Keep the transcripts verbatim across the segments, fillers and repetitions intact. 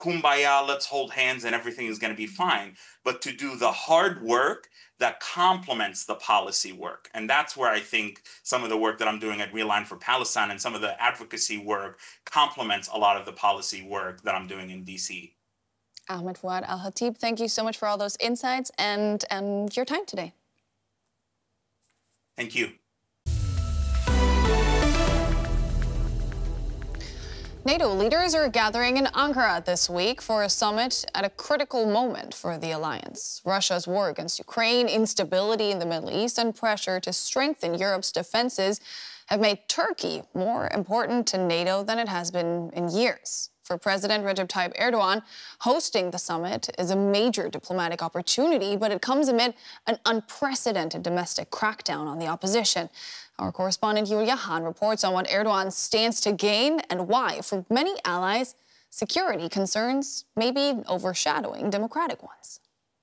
kumbaya, let's hold hands and everything is going to be fine, but to do the hard work that complements the policy work. And that's where I think some of the work that I'm doing at Realign for Palestine and some of the advocacy work complements a lot of the policy work that I'm doing in D C. Ahmed Fouad Al-Khatib, thank you so much for all those insights and, and your time today. Thank you. NATO leaders are gathering in Ankara this week for a summit at a critical moment for the alliance. Russia's war against Ukraine, instability in the Middle East, and pressure to strengthen Europe's defenses have made Turkey more important to NATO than it has been in years. For President Recep Tayyip Erdogan, hosting the summit is a major diplomatic opportunity, but it comes amid an unprecedented domestic crackdown on the opposition. Our correspondent Julia Hahn reports on what Erdogan stands to gain and why, for many allies, security concerns may be overshadowing democratic ones.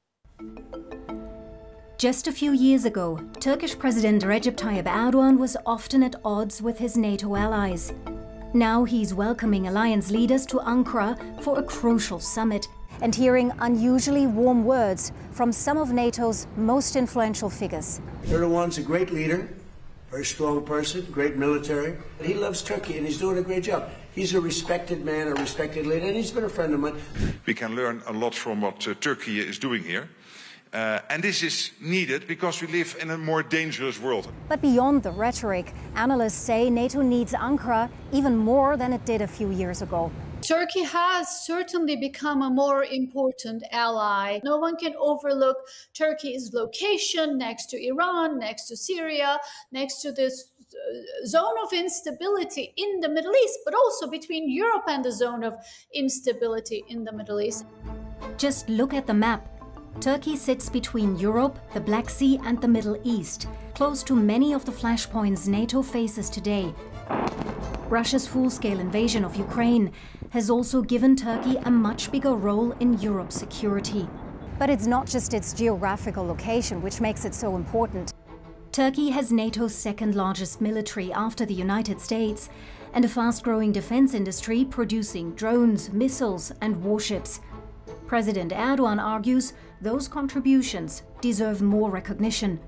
Just a few years ago, Turkish President Recep Tayyip Erdogan was often at odds with his NATO allies. Now he's welcoming alliance leaders to Ankara for a crucial summit and hearing unusually warm words from some of NATO's most influential figures. Erdogan's a great leader, very strong person, great military. He loves Turkey and he's doing a great job. He's a respected man, a respected leader, and he's been a friend of mine. We can learn a lot from what uh, Turkey is doing here. Uh, and this is needed because we live in a more dangerous world. But beyond the rhetoric, analysts say NATO needs Ankara even more than it did a few years ago. Turkey has certainly become a more important ally. No one can overlook Turkey's location next to Iran, next to Syria, next to this zone of instability in the Middle East, but also between Europe and the zone of instability in the Middle East. Just look at the map. Turkey sits between Europe, the Black Sea and the Middle East, close to many of the flashpoints NATO faces today. Russia's full-scale invasion of Ukraine has also given Turkey a much bigger role in Europe's security. But it's not just its geographical location which makes it so important. Turkey has NATO's second largest military after the United States and a fast-growing defense industry producing drones, missiles and warships. President Erdogan argues those contributions deserve more recognition.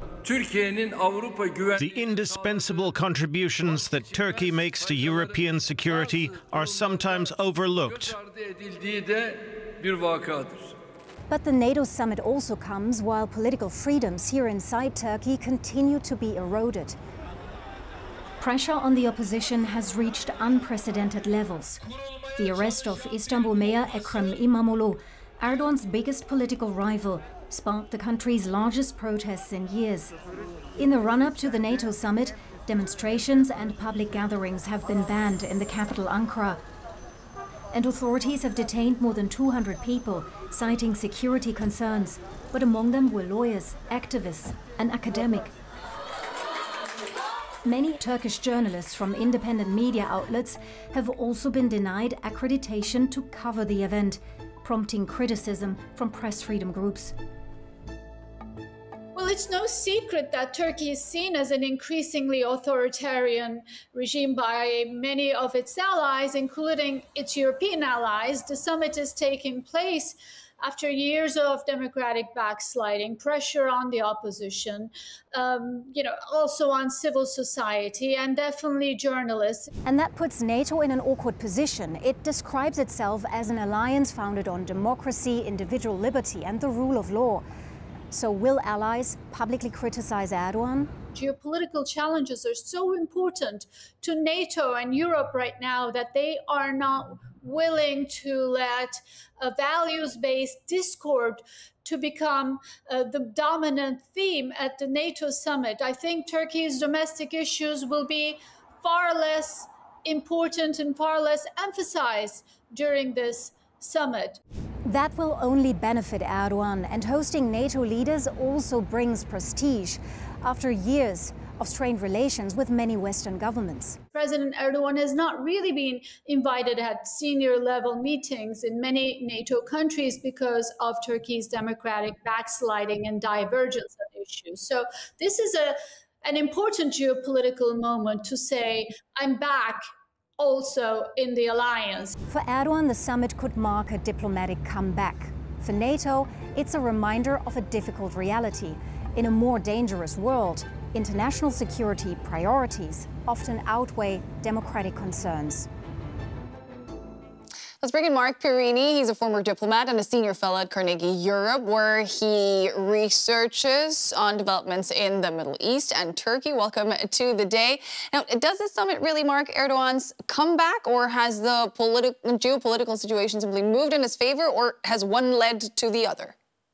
The indispensable contributions that Turkey makes to European security are sometimes overlooked. But the NATO summit also comes while political freedoms here inside Turkey continue to be eroded. Pressure on the opposition has reached unprecedented levels. The arrest of Istanbul Mayor Ekrem İmamoğlu, Erdogan's biggest political rival, sparked the country's largest protests in years. In the run-up to the NATO summit, demonstrations and public gatherings have been banned in the capital Ankara. And authorities have detained more than two hundred people, citing security concerns. But among them were lawyers, activists, and academics. Many Turkish journalists from independent media outlets have also been denied accreditation to cover the event, prompting criticism from press freedom groups. Well, it's no secret that Turkey is seen as an increasingly authoritarian regime by many of its allies, including its European allies. The summit is taking place after years of democratic backsliding, pressure on the opposition, um, you know, also on civil society and definitely journalists. And that puts NATO in an awkward position. It describes itself as an alliance founded on democracy, individual liberty and the rule of law. So will allies publicly criticize Erdogan? Geopolitical challenges are so important to NATO and Europe right now that they are not willing to let a values-based discord to become uh, the dominant theme at the NATO summit. I think Turkey's domestic issues will be far less important and far less emphasized during this summit. That will only benefit Erdogan, and hosting NATO leaders also brings prestige after years of strained relations with many Western governments. President Erdogan has not really been invited at senior level meetings in many NATO countries because of Turkey's democratic backsliding and divergence on issues. So this is a, an important geopolitical moment to say, I'm back also in the alliance. For Erdogan, the summit could mark a diplomatic comeback. For NATO, it's a reminder of a difficult reality. In a more dangerous world, international security priorities often outweigh democratic concerns. Let's bring in Mark Perini. He's a former diplomat and a senior fellow at Carnegie Europe, where he researches on developments in the Middle East and Turkey. Welcome to the day. Now, does this summit really mark Erdogan's comeback, or has the politi- geopolitical situation simply moved in his favor, or has one led to the other?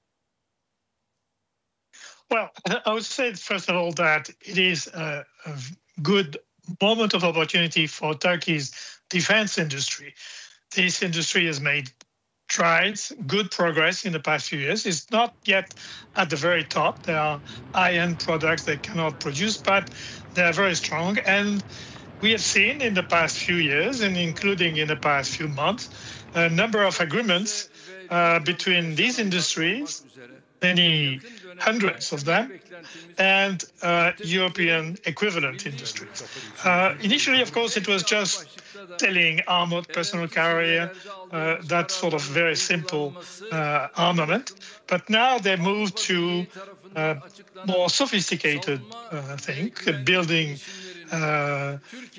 Well, I would say, first of all, that it is a, a good moment of opportunity for Turkey's defense industry. This industry has made strides, good progress in the past few years. It's not yet at the very top. There are high-end products they cannot produce, but they're very strong. And we have seen in the past few years, and including in the past few months, a number of agreements uh, between these industries, many hundreds of them, and uh, European equivalent industries. Uh, initially, of course, it was just selling armored personal carrier, uh, that sort of very simple uh, armament. But now they moved to uh, more sophisticated uh, thing, building uh, uh,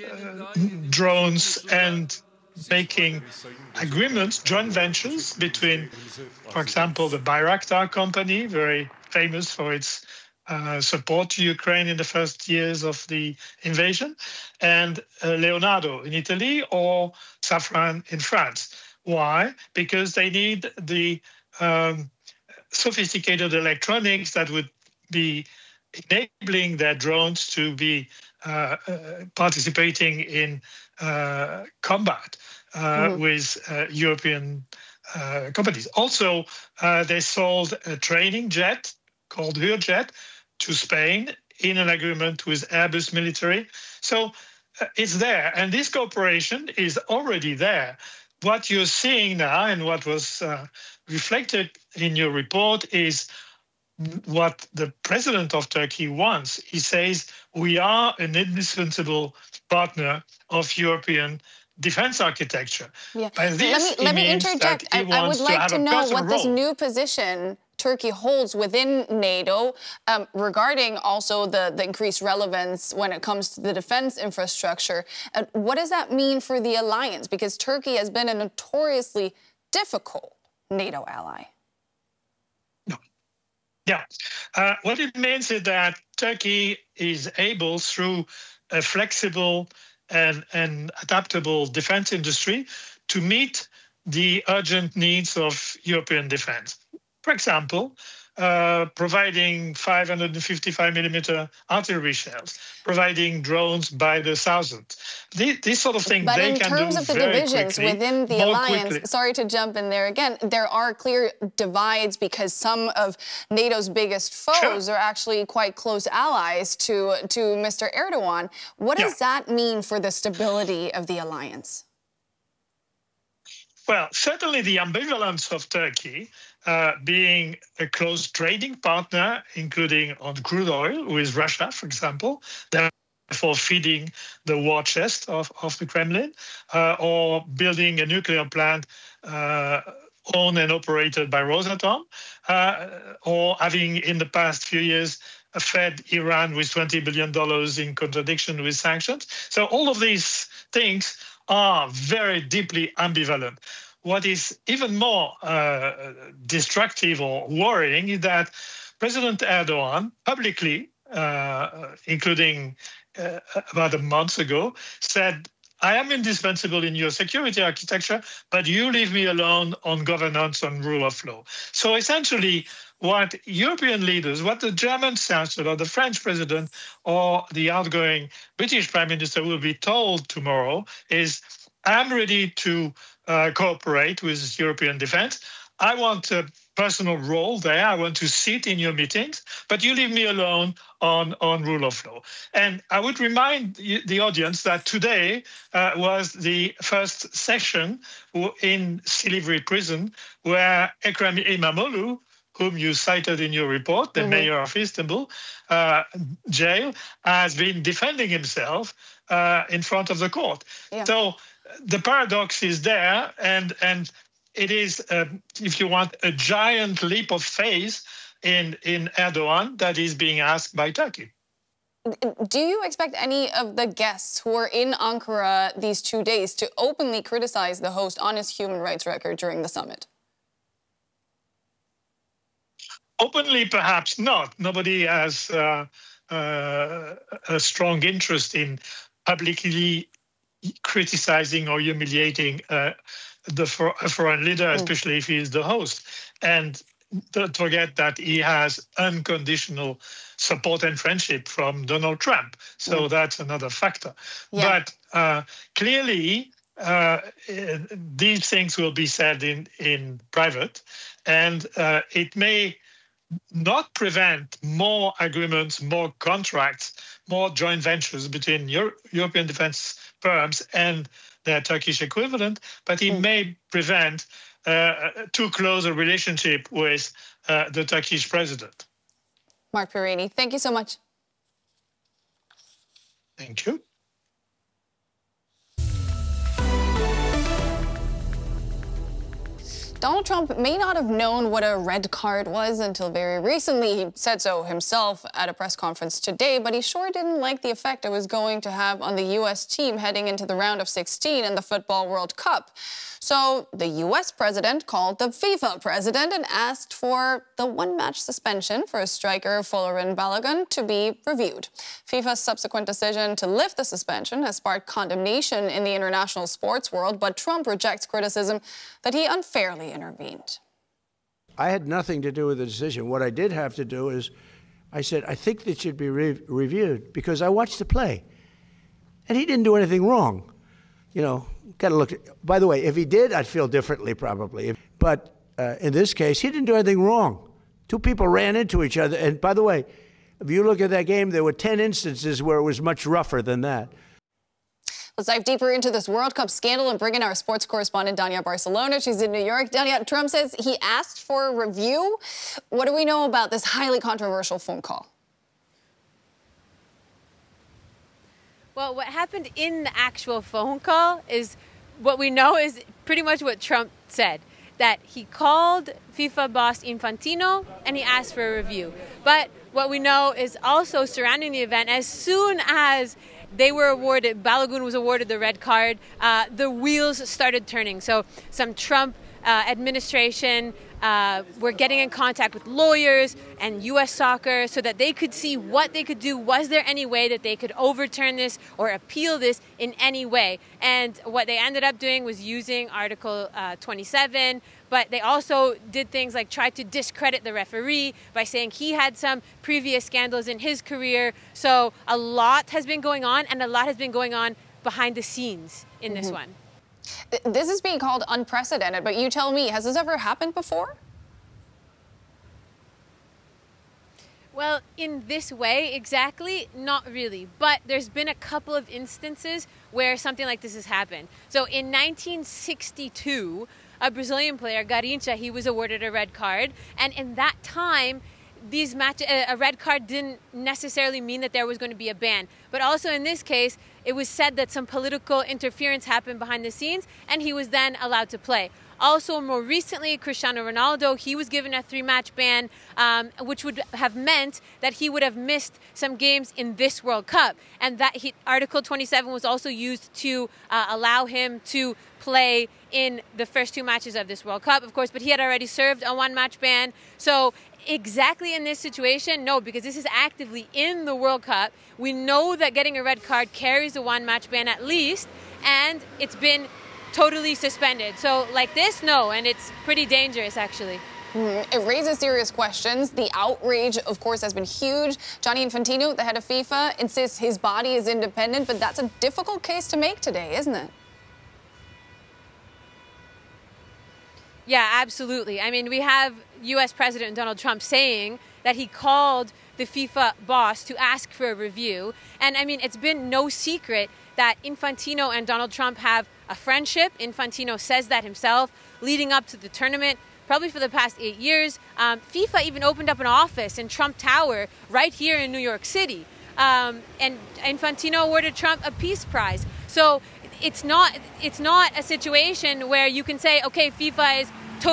drones and making agreements, joint ventures between, for example, the Bayraktar company, very famous for its uh, support to Ukraine in the first years of the invasion, and uh, Leonardo in Italy, or Safran in France. Why? Because they need the um, sophisticated electronics that would be enabling their drones to be uh, uh, participating in uh, combat uh, mm. with uh, European uh, companies. Also, uh, they sold a training jet called Hurjet to Spain in an agreement with Airbus Military. So uh, it's there, and this cooperation is already there. What you're seeing now, and what was uh, reflected in your report, is what the president of Turkey wants. He says, we are an indispensable partner of European defense architecture. Yeah. By this, let me, let me interject. I, I would like to, to know what role. This new position Turkey holds within NATO um, regarding also the, the increased relevance when it comes to the defense infrastructure. Uh, what does that mean for the alliance? Because Turkey has been a notoriously difficult NATO ally. No. Yeah. Uh, what it means is that Turkey is able, through a flexible and, and adaptable defense industry, to meet the urgent needs of European defense. For example, uh, providing five hundred fifty-five millimeter artillery shells, providing drones by the thousands. This, this sort of thing but they can do But in terms of the divisions quickly, within the alliance, quickly. sorry to jump in there again, there are clear divides because some of NATO's biggest foes sure. are actually quite close allies to, to Mister Erdogan. What does yeah. that mean for the stability of the alliance? Well, certainly the ambivalence of Turkey, uh, being a close trading partner, including on crude oil with Russia, for example, therefore feeding the war chest of, of the Kremlin, uh, or building a nuclear plant uh, owned and operated by Rosatom, uh, or having in the past few years fed Iran with twenty billion dollars in contradiction with sanctions. So all of these things are very deeply ambivalent. What is even more uh, destructive or worrying is that President Erdogan publicly, uh, including uh, about a month ago, said, I am indispensable in your security architecture, but you leave me alone on governance and rule of law. So essentially, what European leaders, what the German Chancellor, the French President, or the outgoing British Prime Minister will be told tomorrow is, I'm ready to uh, cooperate with European defense. I want a personal role there. I want to sit in your meetings, but you leave me alone on, on rule of law. And I would remind the audience that today uh, was the first session in Silivri prison where Ekrem Imamoglu, whom you cited in your report, the mm-hmm. mayor of Istanbul, uh, jail, has been defending himself uh, in front of the court. Yeah. So the paradox is there, and and it is, uh, if you want, a giant leap of faith in, in Erdogan that is being asked by Turkey. Do you expect any of the guests who are in Ankara these two days to openly criticize the host on his human rights record during the summit? Openly, perhaps not. Nobody has uh, uh, a strong interest in publicly criticizing or humiliating uh, the for, a foreign leader, especially if he is the host. And don't forget that he has unconditional support and friendship from Donald Trump. So mm. that's another factor. Yeah. But uh, clearly, uh, these things will be said in, in private, and uh, it may not prevent more agreements, more contracts, more joint ventures between Euro European defense firms and their Turkish equivalent, but it mm. may prevent uh, too close a relationship with uh, the Turkish president. Mark Perini, thank you so much. Thank you. Donald Trump may not have known what a red card was until very recently. He said so himself at a press conference today, but he sure didn't like the effect it was going to have on the U S team heading into the round of sixteen in the Football World Cup. So the U S president called the FIFA president and asked for the one-match suspension for striker Folarin Balogun to be reviewed. FIFA's subsequent decision to lift the suspension has sparked condemnation in the international sports world, but Trump rejects criticism that he unfairly intervened. I had nothing to do with the decision. What I did have to do is, I said, I think that should be re reviewed because I watched the play. And he didn't do anything wrong. You know, got to look at, by the way, if he did, I'd feel differently probably. But uh, in this case, he didn't do anything wrong. Two people ran into each other. And by the way, if you look at that game, there were ten instances where it was much rougher than that. Let's dive deeper into this World Cup scandal and bring in our sports correspondent, Dania Barcelona. She's in New York. Dania, Trump says he asked for a review. What do we know about this highly controversial phone call? Well, what happened in the actual phone call is what we know is pretty much what Trump said, that he called FIFA boss Infantino and he asked for a review. But what we know is also surrounding the event, as soon as they were awarded, Balogun was awarded the red card, uh, the wheels started turning. So some Trump uh, administration uh, were getting in contact with lawyers and U S Soccer so that they could see what they could do. Was there any way that they could overturn this or appeal this in any way? And what they ended up doing was using Article uh, twenty-seven, but they also did things like try to discredit the referee by saying he had some previous scandals in his career. So a lot has been going on, and a lot has been going on behind the scenes in mm-hmm. this one. This is being called unprecedented, but you tell me, has this ever happened before? Well, in this way, exactly, not really. But there's been a couple of instances where something like this has happened. So in nineteen sixty-two, a Brazilian player, Garrincha, he was awarded a red card. And in that time, these match a red card didn't necessarily mean that there was going to be a ban. But also in this case, it was said that some political interference happened behind the scenes, and he was then allowed to play. Also, more recently, Cristiano Ronaldo, he was given a three-match ban, um, which would have meant that he would have missed some games in this World Cup. And that he, Article twenty-seven was also used to uh, allow him to play in the first two matches of this World Cup, of course, but he had already served a one-match ban. So exactly in this situation, no, because this is actively in the World Cup. We know that getting a red card carries a one-match ban at least, and it's been totally suspended. So like this, no, and it's pretty dangerous, actually. Mm, it raises serious questions. The outrage, of course, has been huge. Gianni Infantino, the head of FIFA, insists his body is independent, but that's a difficult case to make today, isn't it? Yeah, absolutely. I mean, we have U S President Donald Trump saying that he called the FIFA boss to ask for a review. And I mean, it's been no secret that Infantino and Donald Trump have a friendship. Infantino says that himself. Leading up to the tournament, probably for the past eight years. Um, FIFA even opened up an office in Trump Tower right here in New York City. Um, and Infantino awarded Trump a Peace Prize. So it's not it's not a situation where you can say, okay, FIFA is